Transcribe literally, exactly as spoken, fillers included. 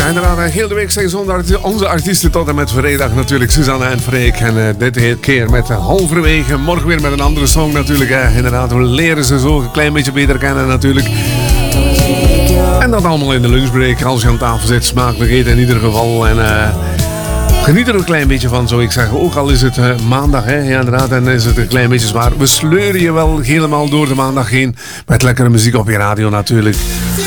inderdaad, heel de week zijn zondag onze artiesten tot en met vrijdag natuurlijk Suzanne en Freek. En uh, dit keer met halverwege, morgen weer met een andere song natuurlijk. Hè. Inderdaad, we leren ze zo een klein beetje beter kennen natuurlijk. En dat allemaal in de lunchbreak, als je aan tafel zit, smakelijk eten in ieder geval. En uh, geniet er een klein beetje van, zou ik zeggen. Ook al is het uh, maandag, hè, ja, inderdaad, en is het een klein beetje zwaar. We sleuren je wel helemaal door de maandag heen met lekkere muziek op je radio natuurlijk.